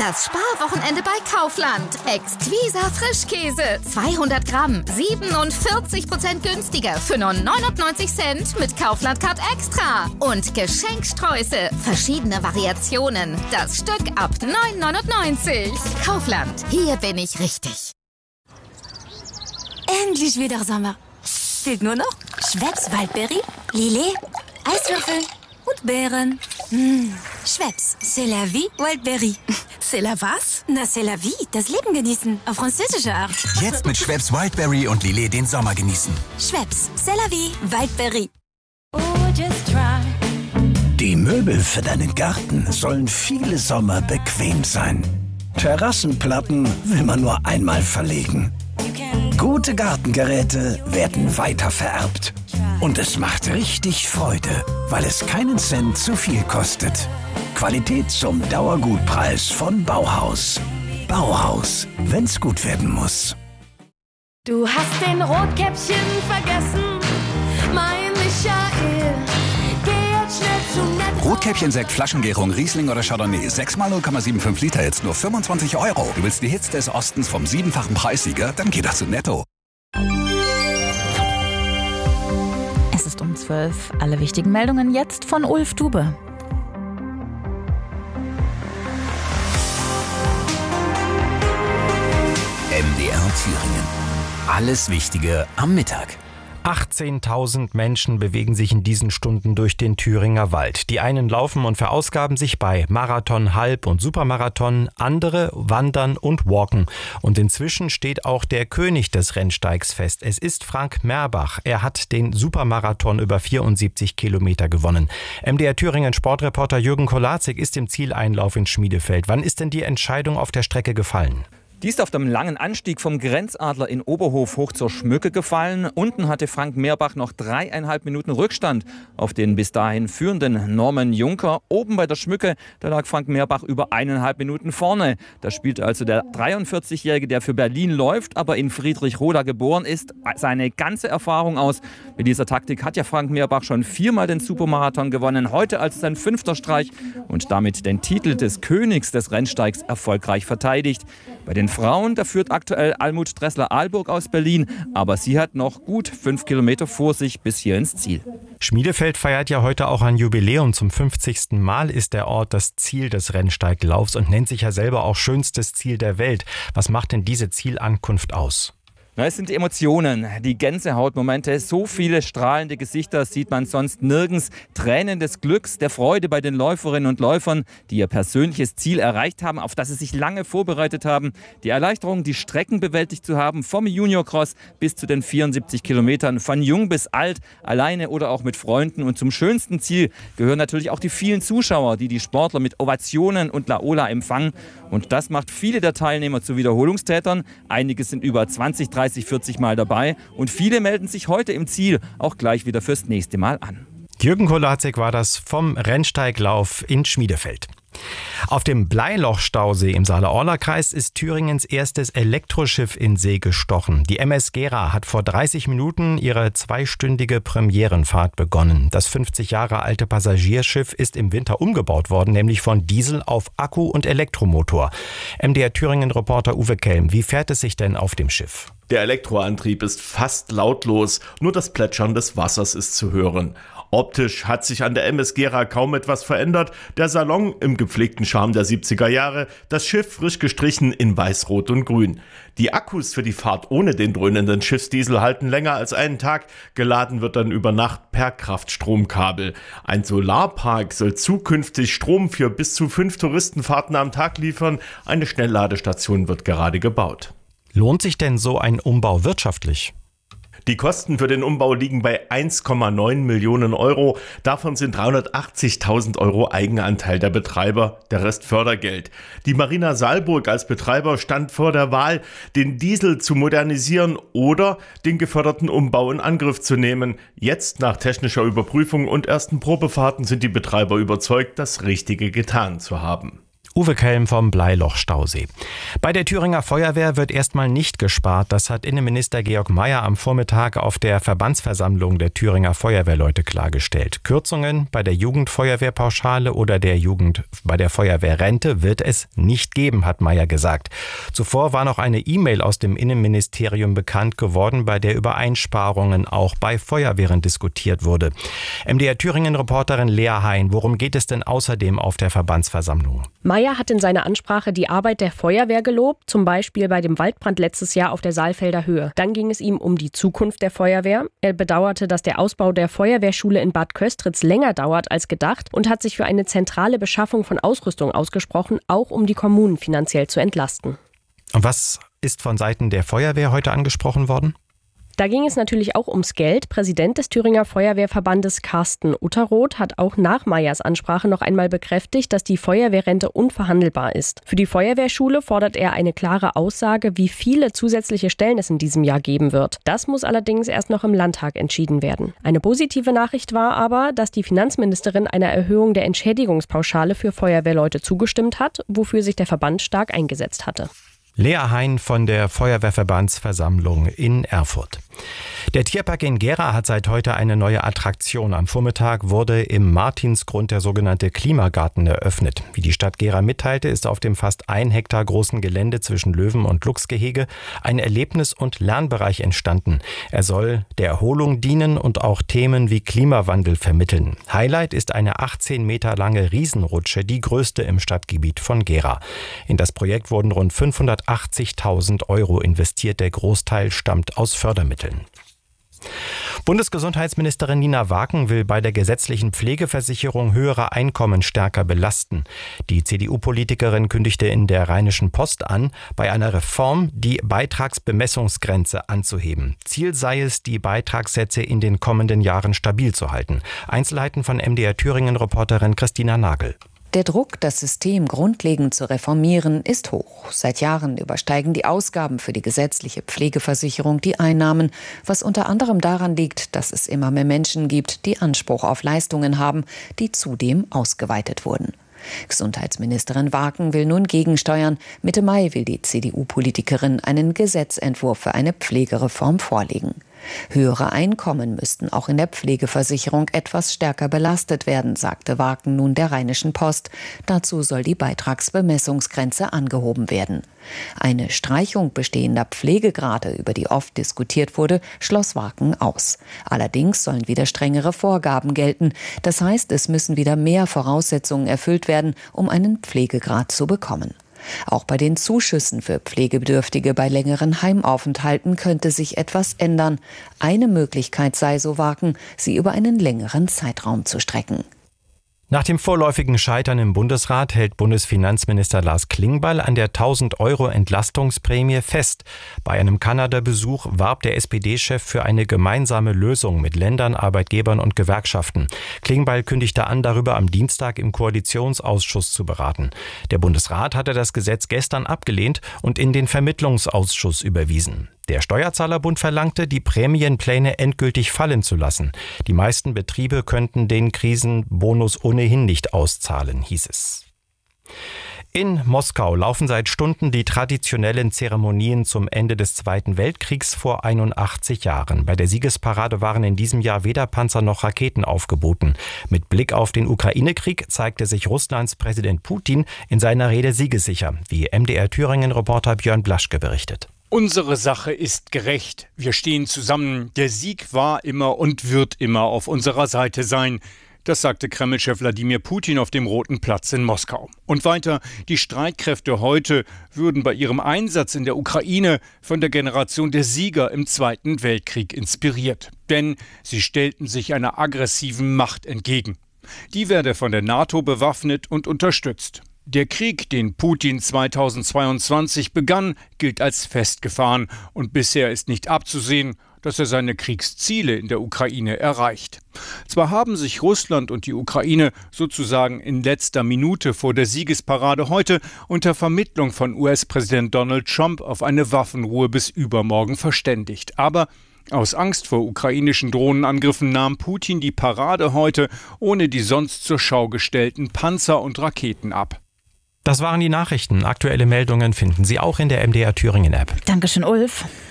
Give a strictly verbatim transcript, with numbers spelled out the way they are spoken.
Das Sparwochenende bei Kaufland. Exquisa Frischkäse. zweihundert Gramm. siebenundvierzig Prozent günstiger für nur neunundneunzig Cent mit Kaufland Card Extra. Und Geschenksträuße. Verschiedene Variationen. Das Stück ab neun neunundneunzig. Kaufland. Hier bin ich richtig. Endlich wieder Sommer. Fehlt nur noch Schweppes Waldbeere, Lillet, Eiswürfel und Beeren. Mmh. Schweppes, c'est la vie, Wildberry. C'est la was? Na, c'est la vie, das Leben genießen, auf französische Art. Jetzt mit Schweppes Wildberry und Lillet den Sommer genießen. Schweppes, c'est la vie, Wildberry. Oh, just try. Die Möbel für deinen Garten sollen viele Sommer bequem sein. Terrassenplatten will man nur einmal verlegen. Gute Gartengeräte werden weitervererbt. Und es macht richtig Freude, weil es keinen Cent zu viel kostet. Qualität zum Dauergutpreis von Bauhaus. Bauhaus, wenn's gut werden muss. Du hast den Rotkäppchen vergessen, mein Michael. Geh jetzt schnell zu Netto. Rotkäppchen-Sekt, Flaschengärung, Riesling oder Chardonnay. sechs mal null Komma fünfundsiebzig Liter, jetzt nur fünfundzwanzig Euro. Du willst die Hits des Ostens vom siebenfachen Preissieger? Dann geh doch zu Netto. Es ist um zwölf. Alle wichtigen Meldungen jetzt von Ulf Dube. M D R Thüringen. Alles Wichtige am Mittag. achtzehntausend Menschen bewegen sich in diesen Stunden durch den Thüringer Wald. Die einen laufen und verausgaben sich bei Marathon, Halb- und Supermarathon, andere wandern und walken. Und inzwischen steht auch der König des Rennsteigs fest. Es ist Frank Merbach. Er hat den Supermarathon über vierundsiebzig Kilometer gewonnen. M D R Thüringen Sportreporter Jürgen Kolazig ist im Zieleinlauf in Schmiedefeld. Wann ist denn die Entscheidung auf der Strecke gefallen? Die ist auf dem langen Anstieg vom Grenzadler in Oberhof hoch zur Schmücke gefallen. Unten hatte Frank Merbach noch dreieinhalb Minuten Rückstand auf den bis dahin führenden Norman Juncker. Oben bei der Schmücke, da lag Frank Merbach über eineinhalb Minuten vorne. Da spielt also der dreiundvierzigjährige, der für Berlin läuft, aber in Friedrichroda geboren ist, seine ganze Erfahrung aus. Mit dieser Taktik hat ja Frank Merbach schon viermal den Supermarathon gewonnen. Heute als sein fünfter Streich und damit den Titel des Königs des Rennsteigs erfolgreich verteidigt. Bei den Frauen, da führt aktuell Almut Dressler-Ahlburg aus Berlin, aber sie hat noch gut fünf Kilometer vor sich bis hier ins Ziel. Schmiedefeld feiert ja heute auch ein Jubiläum. Zum fünfzigsten Mal ist der Ort das Ziel des Rennsteiglaufs und nennt sich ja selber auch schönstes Ziel der Welt. Was macht denn diese Zielankunft aus? Na, es sind die Emotionen, die Gänsehautmomente. So viele strahlende Gesichter sieht man sonst nirgends. Tränen des Glücks, der Freude bei den Läuferinnen und Läufern, die ihr persönliches Ziel erreicht haben, auf das sie sich lange vorbereitet haben. Die Erleichterung, die Strecken bewältigt zu haben, vom Juniorcross bis zu den vierundsiebzig Kilometern, von jung bis alt, alleine oder auch mit Freunden. Und zum schönsten Ziel gehören natürlich auch die vielen Zuschauer, die die Sportler mit Ovationen und Laola empfangen. Und das macht viele der Teilnehmer zu Wiederholungstätern. Einige sind über zwanzig, dreißig, vierzig Mal dabei und viele melden sich heute im Ziel auch gleich wieder fürs nächste Mal an. Jürgen Kolazig war das vom Rennsteiglauf in Schmiedefeld. Auf dem Bleilochstausee im Saale-Orla-Kreis ist Thüringens erstes Elektroschiff in See gestochen. Die M S Gera hat vor dreißig Minuten ihre zweistündige Premierenfahrt begonnen. Das fünfzig Jahre alte Passagierschiff ist im Winter umgebaut worden, nämlich von Diesel auf Akku- und Elektromotor. M D R Thüringen-Reporter Uwe Kelm, wie fährt es sich denn auf dem Schiff? Der Elektroantrieb ist fast lautlos, nur das Plätschern des Wassers ist zu hören. Optisch hat sich an der M S Gera kaum etwas verändert. Der Salon im gepflegten Charme der siebziger Jahre, das Schiff frisch gestrichen in Weiß, Rot und Grün. Die Akkus für die Fahrt ohne den dröhnenden Schiffsdiesel halten länger als einen Tag. Geladen wird dann über Nacht per Kraftstromkabel. Ein Solarpark soll zukünftig Strom für bis zu fünf Touristenfahrten am Tag liefern. Eine Schnellladestation wird gerade gebaut. Lohnt sich denn so ein Umbau wirtschaftlich? Die Kosten für den Umbau liegen bei eins Komma neun Millionen Euro. Davon sind dreihundertachtzigtausend Euro Eigenanteil der Betreiber, der Rest Fördergeld. Die Marina Saalburg als Betreiber stand vor der Wahl, den Diesel zu modernisieren oder den geförderten Umbau in Angriff zu nehmen. Jetzt, nach technischer Überprüfung und ersten Probefahrten, sind die Betreiber überzeugt, das Richtige getan zu haben. Uwe Kelm vom Bleiloch-Stausee. Bei der Thüringer Feuerwehr wird erstmal nicht gespart. Das hat Innenminister Georg Mayer am Vormittag auf der Verbandsversammlung der Thüringer Feuerwehrleute klargestellt. Kürzungen bei der Jugendfeuerwehrpauschale oder der Jugend bei der Feuerwehrrente wird es nicht geben, hat Mayer gesagt. Zuvor war noch eine E-Mail aus dem Innenministerium bekannt geworden, bei der über Einsparungen auch bei Feuerwehren diskutiert wurde. M D R Thüringen-Reporterin Lea Hein, worum geht es denn außerdem auf der Verbandsversammlung? Mayer hat in seiner Ansprache die Arbeit der Feuerwehr gelobt, zum Beispiel bei dem Waldbrand letztes Jahr auf der Saalfelder Höhe. Dann ging es ihm um die Zukunft der Feuerwehr. Er bedauerte, dass der Ausbau der Feuerwehrschule in Bad Köstritz länger dauert als gedacht und hat sich für eine zentrale Beschaffung von Ausrüstung ausgesprochen, auch um die Kommunen finanziell zu entlasten. Und was ist von Seiten der Feuerwehr heute angesprochen worden? Da ging es natürlich auch ums Geld. Präsident des Thüringer Feuerwehrverbandes Carsten Utterroth hat auch nach Mayers Ansprache noch einmal bekräftigt, dass die Feuerwehrrente unverhandelbar ist. Für die Feuerwehrschule fordert er eine klare Aussage, wie viele zusätzliche Stellen es in diesem Jahr geben wird. Das muss allerdings erst noch im Landtag entschieden werden. Eine positive Nachricht war aber, dass die Finanzministerin einer Erhöhung der Entschädigungspauschale für Feuerwehrleute zugestimmt hat, wofür sich der Verband stark eingesetzt hatte. Lea Hein von der Feuerwehrverbandsversammlung in Erfurt. Der Tierpark in Gera hat seit heute eine neue Attraktion. Am Vormittag wurde im Martinsgrund der sogenannte Klimagarten eröffnet. Wie die Stadt Gera mitteilte, ist auf dem fast ein Hektar großen Gelände zwischen Löwen- und Luchsgehege ein Erlebnis- und Lernbereich entstanden. Er soll der Erholung dienen und auch Themen wie Klimawandel vermitteln. Highlight ist eine achtzehn Meter lange Riesenrutsche, die größte im Stadtgebiet von Gera. In das Projekt wurden rund fünfhundertachtzigtausend Euro investiert. Der Großteil stammt aus Fördermitteln. Bundesgesundheitsministerin Nina Waken will bei der gesetzlichen Pflegeversicherung höhere Einkommen stärker belasten. Die C D U-Politikerin kündigte in der Rheinischen Post an, bei einer Reform die Beitragsbemessungsgrenze anzuheben. Ziel sei es, die Beitragssätze in den kommenden Jahren stabil zu halten. Einzelheiten von M D R Thüringen-Reporterin Christina Nagel. Der Druck, das System grundlegend zu reformieren, ist hoch. Seit Jahren übersteigen die Ausgaben für die gesetzliche Pflegeversicherung die Einnahmen, was unter anderem daran liegt, dass es immer mehr Menschen gibt, die Anspruch auf Leistungen haben, die zudem ausgeweitet wurden. Gesundheitsministerin Waken will nun gegensteuern. Mitte Mai will die C D U-Politikerin einen Gesetzentwurf für eine Pflegereform vorlegen. Höhere Einkommen müssten auch in der Pflegeversicherung etwas stärker belastet werden, sagte Waken nun der Rheinischen Post. Dazu soll die Beitragsbemessungsgrenze angehoben werden. Eine Streichung bestehender Pflegegrade, über die oft diskutiert wurde, schloss Waken aus. Allerdings sollen wieder strengere Vorgaben gelten. Das heißt, es müssen wieder mehr Voraussetzungen erfüllt werden, um einen Pflegegrad zu bekommen. Auch bei den Zuschüssen für Pflegebedürftige bei längeren Heimaufenthalten könnte sich etwas ändern. Eine Möglichkeit sei, so Waken, sie über einen längeren Zeitraum zu strecken. Nach dem vorläufigen Scheitern im Bundesrat hält Bundesfinanzminister Lars Klingbeil an der tausend Euro Entlastungsprämie fest. Bei einem Kanada-Besuch warb der S P D-Chef für eine gemeinsame Lösung mit Ländern, Arbeitgebern und Gewerkschaften. Klingbeil kündigte an, darüber am Dienstag im Koalitionsausschuss zu beraten. Der Bundesrat hatte das Gesetz gestern abgelehnt und in den Vermittlungsausschuss überwiesen. Der Steuerzahlerbund verlangte, die Prämienpläne endgültig fallen zu lassen. Die meisten Betriebe könnten den Krisenbonus ohnehin nicht auszahlen, hieß es. In Moskau laufen seit Stunden die traditionellen Zeremonien zum Ende des Zweiten Weltkriegs vor einundachtzig Jahren. Bei der Siegesparade waren in diesem Jahr weder Panzer noch Raketen aufgeboten. Mit Blick auf den Ukraine-Krieg zeigte sich Russlands Präsident Putin in seiner Rede siegessicher, wie M D R Thüringen-Reporter Björn Blaschke berichtet. Unsere Sache ist gerecht. Wir stehen zusammen. Der Sieg war immer und wird immer auf unserer Seite sein. Das sagte Kreml-Chef Wladimir Putin auf dem Roten Platz in Moskau. Und weiter, die Streitkräfte heute würden bei ihrem Einsatz in der Ukraine von der Generation der Sieger im Zweiten Weltkrieg inspiriert. Denn sie stellten sich einer aggressiven Macht entgegen. Die werde von der NATO bewaffnet und unterstützt. Der Krieg, den Putin zweitausendzweiundzwanzig begann, gilt als festgefahren und bisher ist nicht abzusehen, dass er seine Kriegsziele in der Ukraine erreicht. Zwar haben sich Russland und die Ukraine sozusagen in letzter Minute vor der Siegesparade heute unter Vermittlung von U S-Präsident Donald Trump auf eine Waffenruhe bis übermorgen verständigt, aber aus Angst vor ukrainischen Drohnenangriffen nahm Putin die Parade heute ohne die sonst zur Schau gestellten Panzer und Raketen ab. Das waren die Nachrichten. Aktuelle Meldungen finden Sie auch in der M D R Thüringen App. Dankeschön, Ulf.